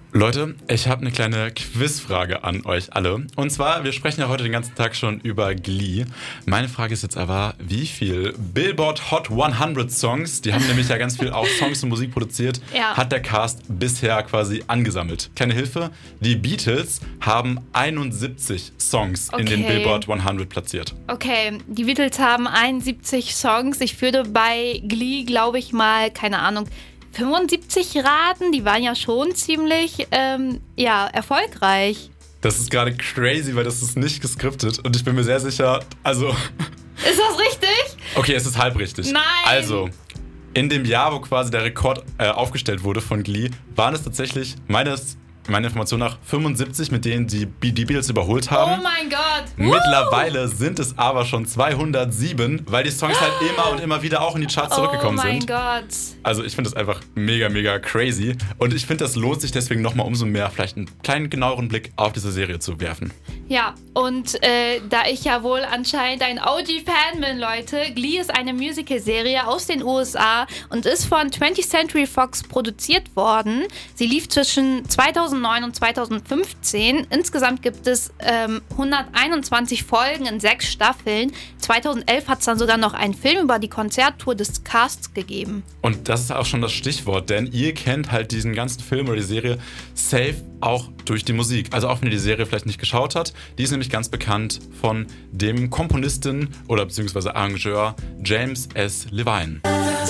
Leute, ich habe eine kleine Quizfrage an euch alle. Und zwar, wir sprechen ja heute den ganzen Tag schon über Glee. Meine Frage ist jetzt aber, wie viel Billboard Hot 100 Songs, die haben nämlich ja ganz viel auch Songs und Musik produziert, hat der Cast bisher quasi angesammelt? Kleine Hilfe, die Beatles haben 71 Songs in den Billboard 100 platziert. Okay, die Beatles haben 71 Songs. Ich würde bei Glee, glaube ich mal, keine Ahnung, 75 raten, die waren ja schon ziemlich erfolgreich. Das ist gerade crazy, weil das ist nicht geskriptet und ich bin mir sehr sicher, also... Ist das richtig? Okay, es ist halb richtig. Nein! Also, in dem Jahr, wo quasi der Rekord aufgestellt wurde von Glee, waren es tatsächlich meiner Information nach 75, mit denen die Beatles überholt haben. Oh mein Gott! Mittlerweile sind es aber schon 207, weil die Songs halt immer und immer wieder auch in die Charts zurückgekommen sind. Oh mein Gott! Also ich finde das einfach mega, mega crazy. Und ich finde, das lohnt sich deswegen nochmal umso mehr, vielleicht einen kleinen, genaueren Blick auf diese Serie zu werfen. Ja, und da ich ja wohl anscheinend ein OG-Fan bin, Leute, Glee ist eine Musical-Serie aus den USA und ist von 20th Century Fox produziert worden. Sie lief zwischen 2009 und 2015. Insgesamt gibt es 121 Folgen in 6 Staffeln. 2011 hat es dann sogar noch einen Film über die Konzerttour des Casts gegeben. Und das ist auch schon das Stichwort, denn ihr kennt halt diesen ganzen Film oder die Serie safe auch durch die Musik. Also auch wenn ihr die Serie vielleicht nicht geschaut habt, die ist nämlich ganz bekannt von dem Komponisten oder beziehungsweise Arrangeur James S. Levine.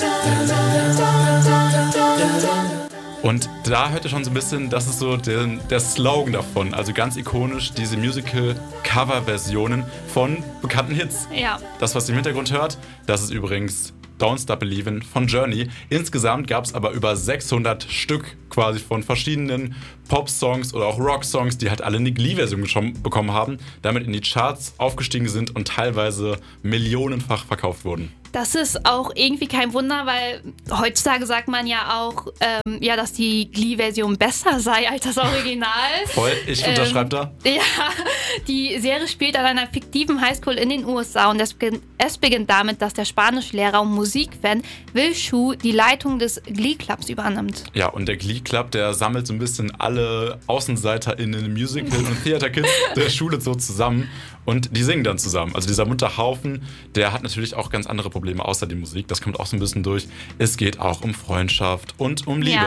Und da hört ihr schon so ein bisschen, das ist so der Slogan davon, also ganz ikonisch, diese Musical-Cover-Versionen von bekannten Hits. Ja. Das, was ihr im Hintergrund hört, das ist übrigens Don't Stop Believin' von Journey. Insgesamt gab es aber über 600 Stück quasi von verschiedenen Pop-Songs oder auch Rock-Songs, die halt alle eine Glee-Version bekommen haben, damit in die Charts aufgestiegen sind und teilweise millionenfach verkauft wurden. Das ist auch irgendwie kein Wunder, weil heutzutage sagt man ja auch, dass die Glee-Version besser sei als das Original. Voll, ich unterschreibe da. Ja, die Serie spielt an einer fiktiven Highschool in den USA und es beginnt damit, dass der Spanischlehrer und Musikfan Will Shu die Leitung des Glee-Clubs übernimmt. Ja, und der Glee-Club, der sammelt so ein bisschen alle AußenseiterInnen, Musical- und Theater-Kids der Schule so zusammen und die singen dann zusammen. Also dieser bunte Haufen, der hat natürlich auch ganz andere Probleme außer die Musik. Das kommt auch so ein bisschen durch. Es geht auch um Freundschaft und um Liebe.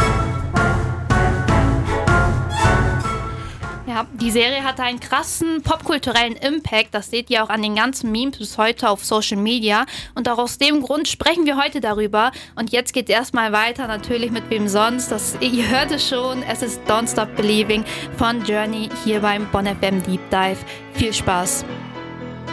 Ja, die Serie hatte einen krassen popkulturellen Impact. Das seht ihr auch an den ganzen Memes bis heute auf Social Media. Und auch aus dem Grund sprechen wir heute darüber. Und jetzt geht es erstmal weiter, natürlich mit wem sonst. Ihr hört es schon, es ist Don't Stop Believing von Journey hier beim Bonn FM Deep Dive. Viel Spaß!